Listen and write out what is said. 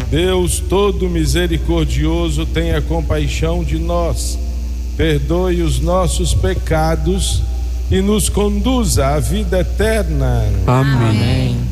Deus todo misericordioso, tenha compaixão de nós, perdoe os nossos pecados e nos conduza à vida eterna. Amém.